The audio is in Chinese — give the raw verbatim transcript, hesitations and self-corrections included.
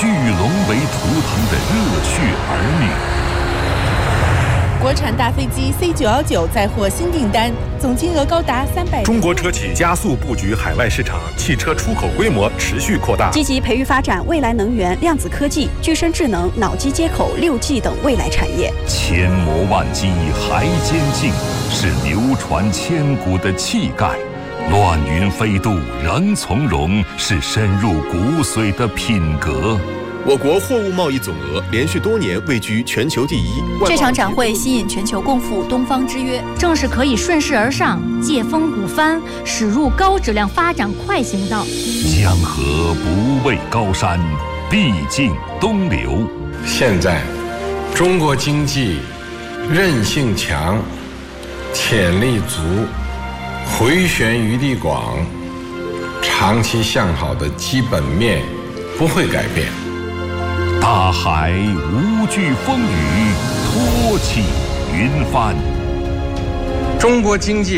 巨龙为图腾的热血儿女。 国产大飞机 C 九一九再获新订单，总金额高达三百。 中国车企加速布局海外市场，汽车出口规模持续扩大， 积极培育发展未来能源、量子科技、具身智能、脑机接口、六 G 等未来产业。 千磨万击还坚劲，是流传千古的气概；乱云飞渡仍从容，是深入骨髓的品格。 我国货物贸易总额连续多年位居全球第一。 这场展会吸引全球共赴东方之约， 正是可以顺势而上，借风鼓帆，驶入高质量发展快行道。 江河不畏高山，必尽东流。 现在，中国经济韧性强，潜力足，回旋余地广，长期向好的基本面不会改变。 大海无惧风雨，托起云帆。 中国经济